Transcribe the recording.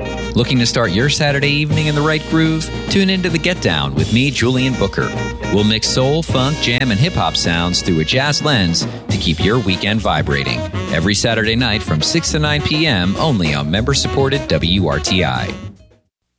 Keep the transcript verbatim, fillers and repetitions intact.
Looking to start your Saturday evening in the right groove? Tune into The Get Down with me, Julian Booker. We'll mix soul, funk, jam, and hip-hop sounds through a jazz lens to keep your weekend vibrating. Every Saturday night from six to nine p.m. only on member-supported W R T I.